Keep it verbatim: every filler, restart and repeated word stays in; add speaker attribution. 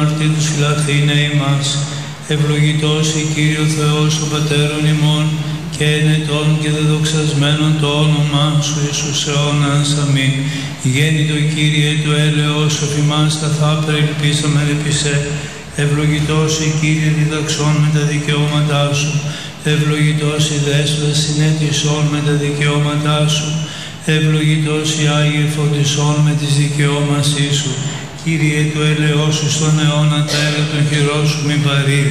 Speaker 1: αμαρτήτους φυλαχθήνε ημάς. Ευλογητός η Κύριο Θεός ο Πατέρων ημών, και ενετών και δεδοξασμένων το όνομά Σου Ιησούς αιώνας. Αμήν. Γέννητο Κύριε το έλεος αφημάς καθάπερ ελπίσαμεν επί σε. Ευλογητός η Κύριε διδαξών με τα δικαιώματά Σου. Ευλογητός η Δέσποινα συνέτησών με τα δικαιώματά Σου. Ευλογητός η Άγιε φωτισών με τις δικαιώμασή Σου. Κύριε το έλεος Σου στον αιώνα τα έργα των χειρών Σου μη παρήδη.